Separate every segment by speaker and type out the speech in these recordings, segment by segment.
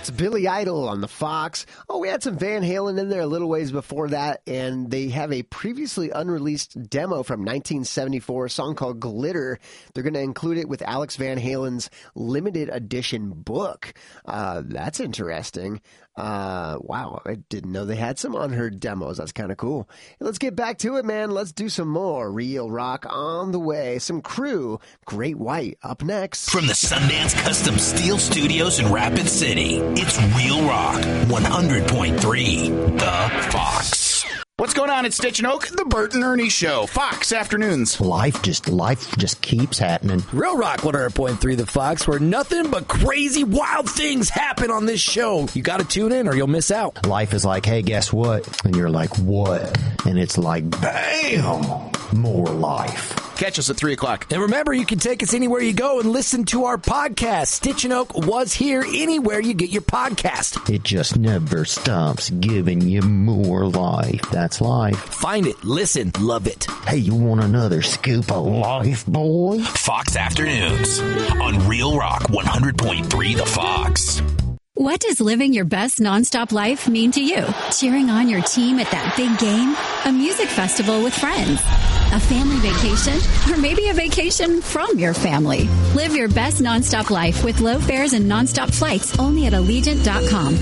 Speaker 1: It's Billy Idol on the Fox. Oh, we had some Van Halen in there a little ways before that, and they have a previously unreleased demo from 1974, a song called Glitter. They're going to include it with Alex Van Halen's limited edition book. That's interesting. Wow, I didn't know they had some unheard demos. That's kind of cool. Let's get back to it, man. Let's do some more Real Rock on the way. Some Crew, Great White, up next.
Speaker 2: From the Sundance Custom Steel Studios in Rapid City, it's Real Rock 100.3, The Fox.
Speaker 3: What's going on? It's Stitch and Oak, the Bert and Ernie Show, Fox Afternoons.
Speaker 4: Life just keeps happening.
Speaker 5: Real Rock 100.3 The Fox, where nothing but crazy, wild things happen on this show. You got to tune in or you'll miss out.
Speaker 4: Life is like, hey, guess what? And you're like, what? And it's like, bam, more life.
Speaker 3: Catch us at 3 o'clock.
Speaker 5: And remember, you can take us anywhere you go and listen to our podcast. Stitch and Oak was here anywhere you get your podcast.
Speaker 4: It just never stops giving you more life. That's life.
Speaker 5: Find it, listen, love it.
Speaker 4: Hey, you want another scoop of life, boy?
Speaker 2: Fox Afternoons on Real Rock 100.3 The Fox.
Speaker 6: What does living your best nonstop life mean to you? Cheering on your team at that big game? A music festival with friends? A family vacation? Or maybe a vacation from your family? Live your best nonstop life with low fares and nonstop flights only at Allegiant.com.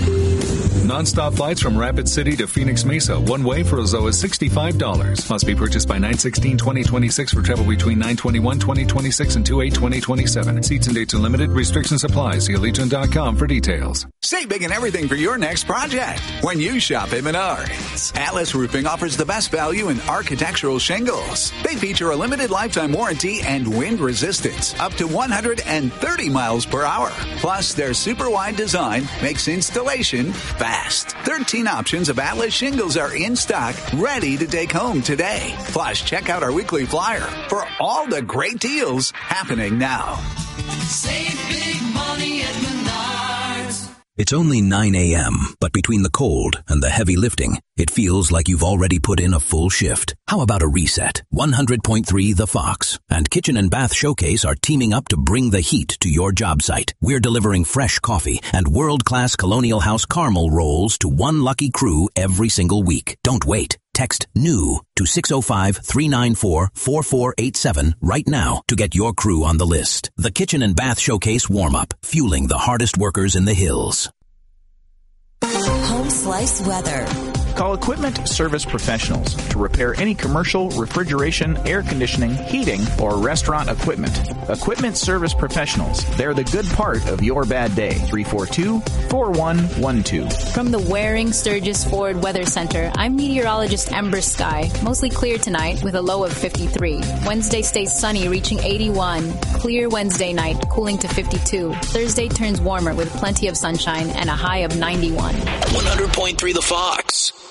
Speaker 7: Nonstop flights from Rapid City to Phoenix Mesa, one way for as low as $65. Must be purchased by 9/16/2026 for travel between 9/21/2026 and 2/8/2027. Seats and dates are limited. Restrictions apply. See Allegiant.com for details.
Speaker 8: Save big and everything for your next project when you shop at Menards. Atlas Roofing offers the best value in architectural shingles. They feature a limited lifetime warranty and wind resistance up to 130 miles per hour. Plus, their super wide design makes installation fast. 13 options of Atlas shingles are in stock, ready to take home today. Plus, check out our weekly flyer for all the great deals happening now.
Speaker 9: Save big money at Menards.
Speaker 2: It's only 9 a.m., but between the cold and the heavy lifting, it feels like you've already put in a full shift. How about a reset? 100.3 The Fox and Kitchen and Bath Showcase are teaming up to bring the heat to your job site. We're delivering fresh coffee and world-class Colonial House caramel rolls to one lucky crew every single week. Don't wait. Text NEW to 605-394-4487 right now to get your crew on the list. The Kitchen and Bath Showcase warm-up, fueling the hardest workers in the hills.
Speaker 10: Home Slice Weather.
Speaker 3: Call Equipment Service Professionals to repair any commercial, refrigeration, air conditioning, heating, or restaurant equipment. Equipment Service Professionals. They're the good part of your bad day. 342-4112.
Speaker 11: From the Waring Sturgis Ford Weather Center, I'm meteorologist Ember Sky. Mostly clear tonight with a low of 53. Wednesday stays sunny, reaching 81. Clear Wednesday night, cooling to 52. Thursday turns warmer with plenty of sunshine and a high of 91.
Speaker 2: 100.3 The Fox.